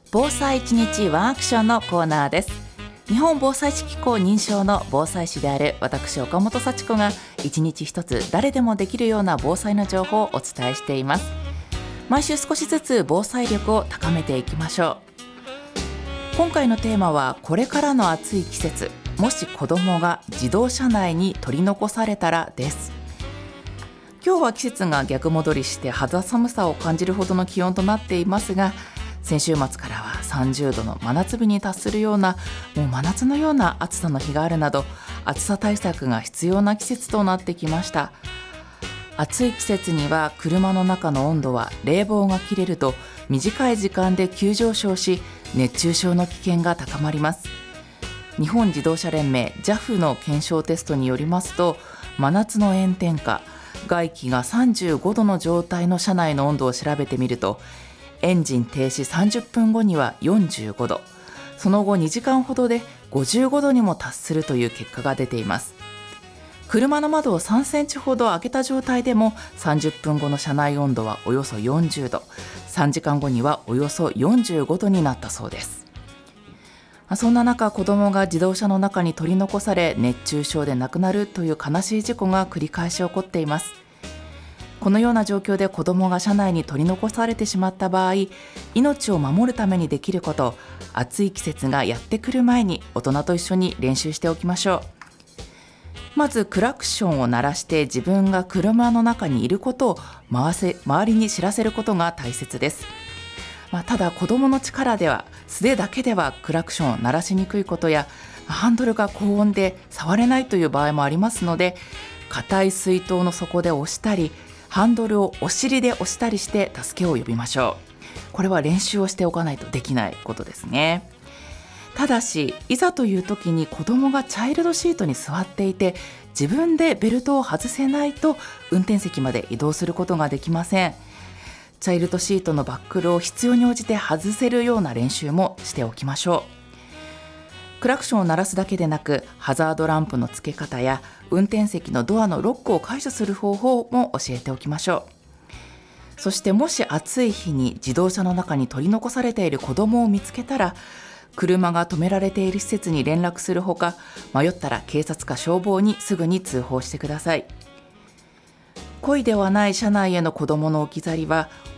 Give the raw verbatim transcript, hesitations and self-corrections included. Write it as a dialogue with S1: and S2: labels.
S1: 防災いちにちワンアクションのコーナーです。日本防災士機構認証の防災士である私岡本幸子がいちにちひとつ誰でもできるような防災の情報をお伝えしています。毎週少しずつ防災力を高めていきましょう。今回のテーマはこれからの暑い季節、もし子供が自動車内に取り残されたらです。今日は季節が逆戻りして肌寒さを感じるほどの気温となっていますが、先週末からはさんじゅうどの真夏日に達するようなもう真夏のような暑さの日があるなど、暑さ対策が必要な季節となってきました。暑い季節には車の中の温度は冷房が切れると短い時間で急上昇し、熱中症の危険が高まります。日本自動車連盟 ジャフ の検証テストによりますと、真夏の炎天下、外気がさんじゅうごどの状態の車内の温度を調べてみると、エンジン停止さんじゅっぷんごにはよんじゅうごど、その後にじかんほどでごじゅうごどにも達するという結果が出ています。車の窓をさんセンチほど開けた状態でもさんじゅっぷんごの車内温度はおよそよんじゅうど、さんじかんごにはおよそよんじゅうごどになったそうです。そんな中、子供が自動車の中に取り残され熱中症で亡くなるという悲しい事故が繰り返し起こっています。このような状況で子供が車内に取り残されてしまった場合、命を守るためにできること、暑い季節がやってくる前に大人と一緒に練習しておきましょう。まずクラクションを鳴らして自分が車の中にいることを回せ周りに知らせることが大切です。まあ、ただ子供の力では素手だけではクラクションを鳴らしにくいことや、ハンドルが高温で触れないという場合もありますので、硬い水筒の底で押したり、ハンドルをお尻で押したりして助けを呼びましょう。これは練習をしておかないとできないことですね。ただし、いざという時に子供がチャイルドシートに座っていて自分でベルトを外せないと運転席まで移動することができません。チャイルドシートのバックルを必要に応じて外せるような練習もしておきましょう。クラクションを鳴らすだけでなく、ハザードランプの付け方や運転席のドアのロックを解除する方法も教えておきましょう。そしてもし暑い日に自動車の中に取り残されている子供を見つけたら、車が止められている施設に連絡するほか、迷ったら警察か消防にすぐに通報してください。故意ではない車内への子供の置き去りは